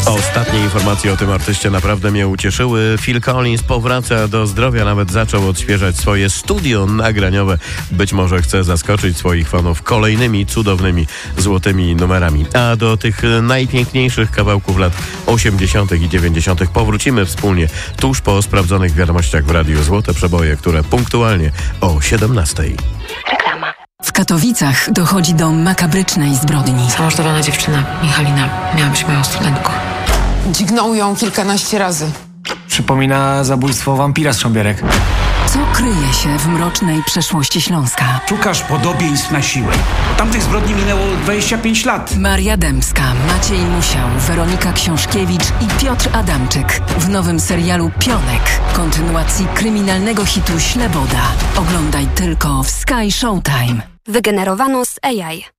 Ostatnie informacje o tym artyście naprawdę mnie ucieszyły. Phil Collins powraca do zdrowia, nawet zaczął odświeżać swoje studio nagraniowe. Być może chce zaskoczyć swoich fanów kolejnymi cudownymi, złotymi numerami. A do tych najpiękniejszych kawałków lat 80. i 90. powrócimy wspólnie tuż po sprawdzonych wiadomościach w Radiu Złote Przeboje, które punktualnie o 17. Reklama. W Katowicach dochodzi do makabrycznej zbrodni. Zamordowana dziewczyna, Michalina, miała być moją studentką. Dźgnął ją kilkanaście razy. Przypomina zabójstwo wampira z Szambierek. Co kryje się w mrocznej przeszłości Śląska? Szukasz podobieństw na siłę. Tamtych zbrodni minęło 25 lat. Maria Dębska, Maciej Musiał, Weronika Książkiewicz i Piotr Adamczyk w nowym serialu Pionek, kontynuacji kryminalnego hitu Śleboda. Oglądaj tylko w Sky Showtime. Wygenerowano z AI.